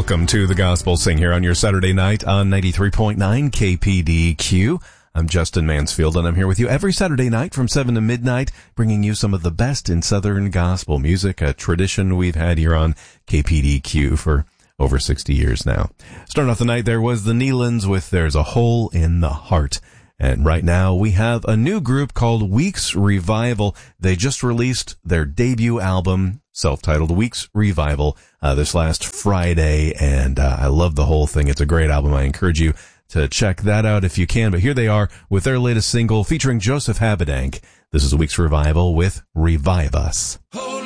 Welcome to the Gospel Sing here on your Saturday night on 93.9 KPDQ. I'm Justin Mansfield, and I'm here with you every Saturday night from 7 to midnight, bringing you some of the best in Southern gospel music, a tradition we've had here on KPDQ for over 60 years now. Starting off the night, there was the Neelands with There's a Hole in the Heart. And right now we have a new group called Weeks Revival. They just released their debut album, self-titled Weeks Revival, this last Friday. And I love the whole thing. It's a great album. I encourage you to check that out if you can. But here they are with their latest single featuring Joseph Habedank. This is Weeks Revival with Revive Us.